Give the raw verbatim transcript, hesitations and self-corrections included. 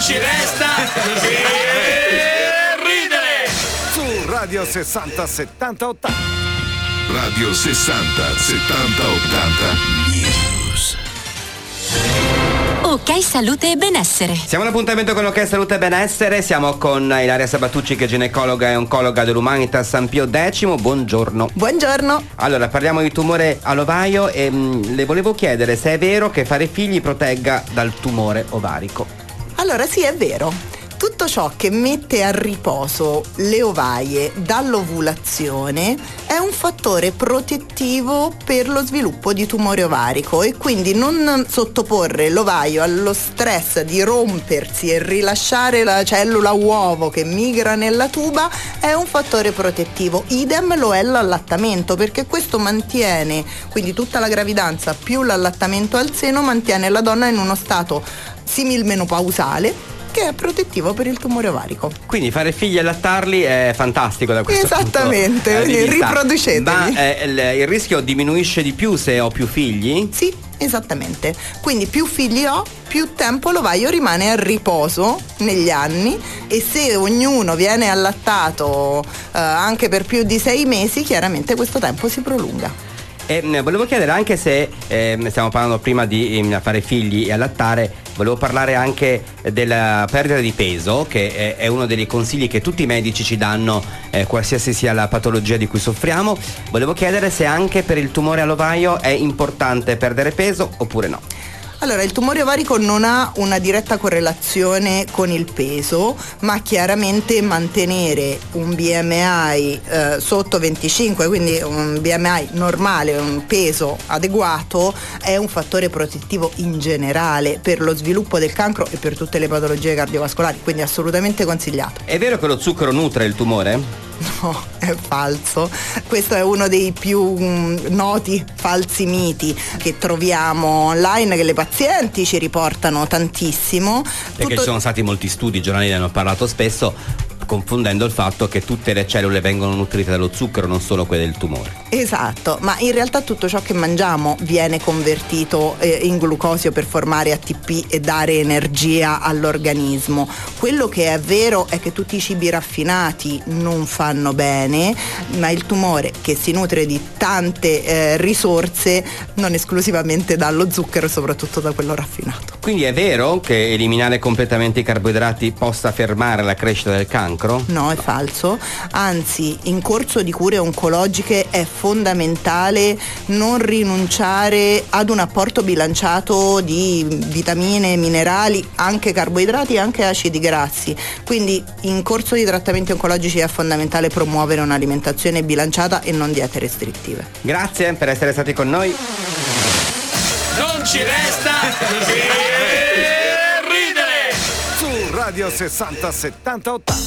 ci resta che ridere. Su Radio sessanta settanta ottanta. Radio sessanta settanta ottanta News. Ok Salute e Benessere. Siamo all'appuntamento con Ok Salute e Benessere. Siamo con Ilaria Sabatucci, che è ginecologa e oncologa dell'Umanitas San Pio X. Buongiorno. Buongiorno. Allora, parliamo di tumore all'ovaio e mh, le volevo chiedere se è vero che fare figli protegga dal tumore ovarico. Allora sì, è vero. Tutto ciò che mette a riposo le ovaie dall'ovulazione è un fattore protettivo per lo sviluppo di tumore ovarico, e quindi non sottoporre l'ovaio allo stress di rompersi e rilasciare la cellula uovo che migra nella tuba è un fattore protettivo. Idem lo è l'allattamento, perché questo mantiene, quindi tutta la gravidanza più l'allattamento al seno, mantiene la donna in uno stato similmenopausale, che è protettivo per il tumore ovarico. Quindi fare figli e allattarli è fantastico da questo Esattamente, punto di quindi vista. riproducetevi. Ma eh, il, il rischio diminuisce di più se ho più figli? Sì, esattamente. Quindi più figli ho, più tempo l'ovaio rimane a riposo negli anni, e se ognuno viene allattato eh, anche per più di sei mesi, chiaramente questo tempo si prolunga. E mh, volevo chiedere anche se eh, stiamo parlando prima di mh, fare figli e allattare, volevo parlare anche della perdita di peso, che è, è uno dei consigli che tutti i medici ci danno, eh, qualsiasi sia la patologia di cui soffriamo. Volevo chiedere se anche per il tumore all'ovaio è importante perdere peso oppure no. Allora, il tumore ovarico non ha una diretta correlazione con il peso, ma chiaramente mantenere un B M I eh, sotto venticinque, quindi un B M I normale, un peso adeguato, è un fattore protettivo in generale per lo sviluppo del cancro e per tutte le patologie cardiovascolari, quindi assolutamente consigliato. È vero che lo zucchero nutre il tumore? No, è falso. Questo è uno dei più mh, noti falsi miti che troviamo online, che le pazienti ci riportano tantissimo. Perché Tutto... ci sono stati molti studi, i giornali ne hanno parlato spesso, confondendo il fatto che tutte le cellule vengono nutrite dallo zucchero, non solo quelle del tumore. Esatto, ma in realtà tutto ciò che mangiamo viene convertito eh, in glucosio per formare A T P e dare energia all'organismo. Quello che è vero è che tutti i cibi raffinati non fanno bene, ma il tumore, che si nutre di tante eh, risorse, non esclusivamente dallo zucchero, soprattutto da quello raffinato. Quindi è vero che eliminare completamente i carboidrati possa fermare la crescita del cancro? No, è falso. Anzi, in corso di cure oncologiche è fondamentale non rinunciare ad un apporto bilanciato di vitamine, minerali, anche carboidrati e anche acidi grassi. Quindi in corso di trattamenti oncologici è fondamentale promuovere un'alimentazione bilanciata e non diete restrittive. Grazie per essere stati con noi. Non ci resta che ridere. Su Radio sessanta settanta ottanta.